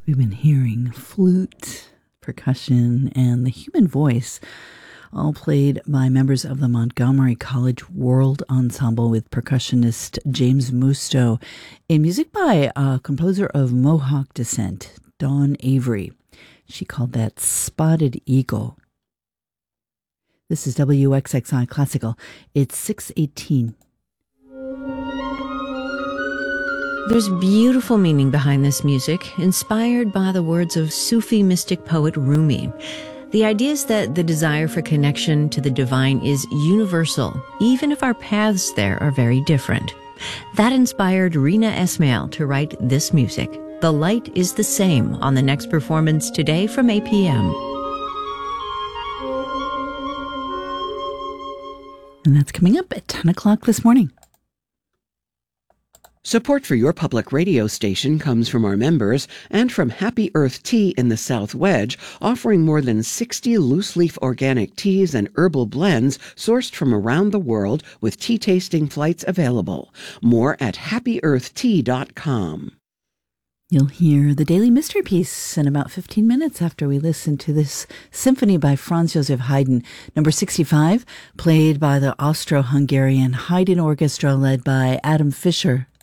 We've been hearing flute, percussion, and the human voice, all played by members of the Montgomery College World Ensemble with percussionist James Musto, and music by a composer of Mohawk descent, Dawn Avery. She called that Spotted Eagle. This is WXXI Classical. It's 6:18. There's beautiful meaning behind this music, inspired by the words of Sufi mystic poet Rumi. The idea is that the desire for connection to the divine is universal, even if our paths there are very different. That inspired Rina Esmail to write this music. The Light is the Same on the next performance today from 8 p.m. And that's coming up at 10 o'clock this morning. Support for your public radio station comes from our members and from Happy Earth Tea in the South Wedge, offering more than 60 loose-leaf organic teas and herbal blends sourced from around the world with tea-tasting flights available. More at happyearthtea.com. You'll hear the Daily Mystery Piece in about 15 minutes after we listen to this symphony by Franz Joseph Haydn, number 65, played by the Austro-Hungarian Haydn Orchestra led by Adam Fischer.